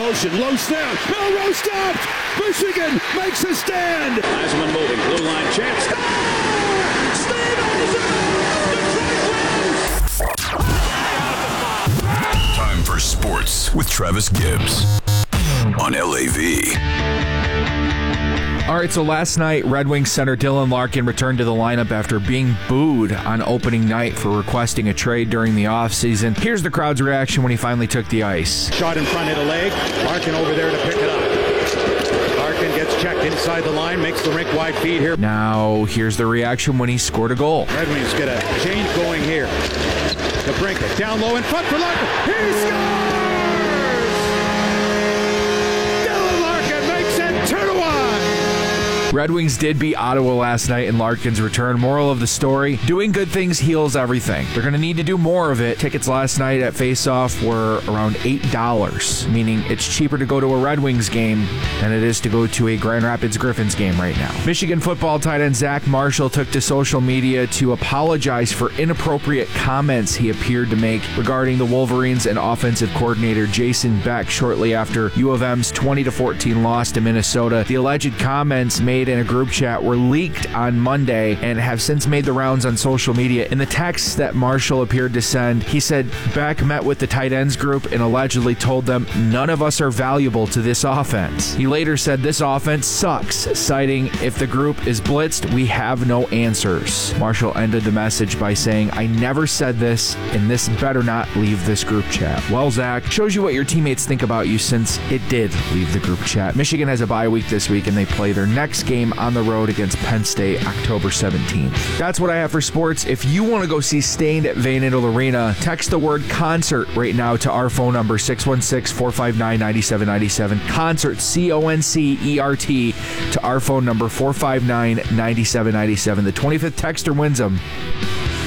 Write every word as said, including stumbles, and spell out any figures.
motion. Low snap. Melrose stopped. Michigan makes a stand. Heisman moving. Blue line chance. Score! Steve Detroit wins! Time for sports with Travis Gibbs on L A V. All right, so last night, Red Wings center Dylan Larkin returned to the lineup after being booed on opening night for requesting a trade during the offseason. Here's the crowd's reaction when he finally took the ice. Shot in front, hit a leg. Larkin over there to pick it up. Larkin gets checked inside the line, makes the rink-wide feed here. Now, here's the reaction when he scored a goal. Red Wings get a change going here. The Brinket down low in front for Larkin. He scores! Dylan Larkin makes it two to one. Red Wings did beat Ottawa last night in Larkin's return. Moral of the story, doing good things heals everything. They're going to need to do more of it. Tickets last night at Face-Off were around eight dollars, meaning it's cheaper to go to a Red Wings game than it is to go to a Grand Rapids Griffins game right now. Michigan football tight end Zach Marshall took to social media to apologize for inappropriate comments he appeared to make regarding the Wolverines and offensive coordinator Jason Beck shortly after U of M's twenty to fourteen loss to Minnesota. The alleged comments made in a group chat were leaked on Monday and have since made the rounds on social media. In the text that Marshall appeared to send, he said Beck met with the tight ends group and allegedly told them none of us are valuable to this offense. He later said this offense sucks, citing if the group is blitzed, we have no answers. Marshall ended the message by saying, I never said this, and this better not leave this group chat. Well, Zach, shows you what your teammates think about you since it did leave the group chat. Michigan has a bye week this week, and they play their next game on the road against Penn State October seventeenth. That's what I have for sports. If you want to go see Stained at Van Andel Arena, text the word concert right now to our phone number six one six, four five nine, nine seven nine seven. Concert, C O N C E R T, to our phone number four five nine, nine seven nine seven. The twenty-fifth texter wins them.